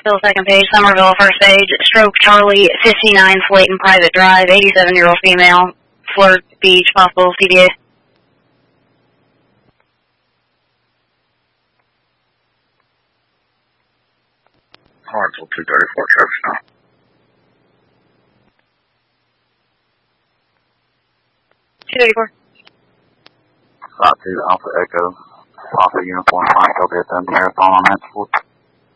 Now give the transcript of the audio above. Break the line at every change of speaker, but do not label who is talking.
Still second page, Somerville first page, stroke Charlie, 59 Slayton Private Drive, 87-year-old female, Flirt Beach, possible CDA.
Hartsville 234, Travis now.
234.
Slot 2, Alpha Echo, Alpha Uniform, Mike, I'll get done the marathon on that sport.